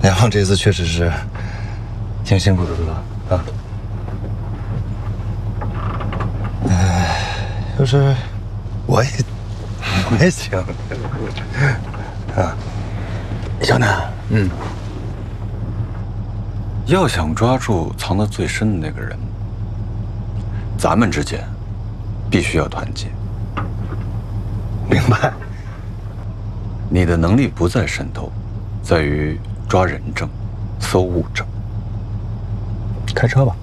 梁放这次确实是挺辛苦的了啊。就是我也行啊。小南， 要想抓住藏得最深的那个人，咱们之间必须要团结。 明白。 你的能力不在渗透，在于抓人证、搜物证。 开车吧。